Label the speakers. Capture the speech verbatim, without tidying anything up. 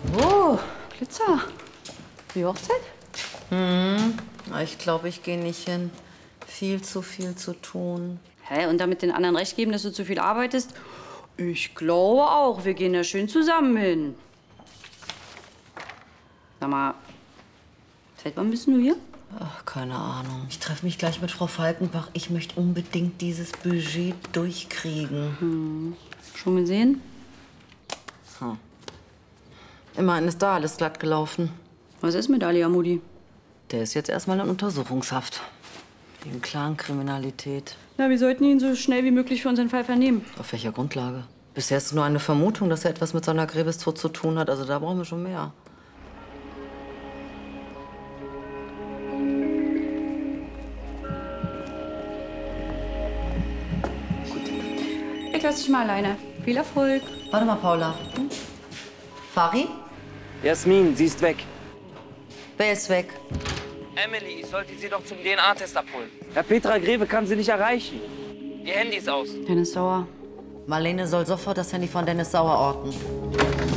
Speaker 1: Oh, Glitzer. Die Hochzeit?
Speaker 2: Hm, ich glaube, ich gehe nicht hin. Viel zu viel zu tun.
Speaker 1: Hä, und damit den anderen recht geben, dass du zu viel arbeitest? Ich glaube auch. Wir gehen da schön zusammen hin. Sag mal, seit wann bist du hier?
Speaker 2: Ach, keine Ahnung. Ich treffe mich gleich mit Frau Falkenbach. Ich möchte unbedingt dieses Budget durchkriegen.
Speaker 1: Hm. Schon gesehen?
Speaker 2: Hm. Immerhin ist da alles glatt gelaufen.
Speaker 1: Was ist mit Ali Amudi?
Speaker 2: Der ist jetzt erstmal in Untersuchungshaft. Wegen Clankriminalität.
Speaker 1: Na, wir sollten ihn so schnell wie möglich für unseren Fall vernehmen.
Speaker 2: Auf welcher Grundlage? Bisher ist nur eine Vermutung, dass er etwas mit seiner Gräbestod zu tun hat. Also da brauchen wir schon mehr.
Speaker 1: Ich lass dich mal alleine. Viel Erfolg.
Speaker 2: Warte mal, Paula. Hm? Fari?
Speaker 3: Jasmin, sie ist weg.
Speaker 2: Wer ist weg?
Speaker 3: Emily, ich sollte sie doch zum D N A-Test abholen. Herr Petra Greve kann sie nicht erreichen. Ihr Handy ist aus.
Speaker 1: Dennis Sauer.
Speaker 2: Marlene soll sofort das Handy von Dennis Sauer orten.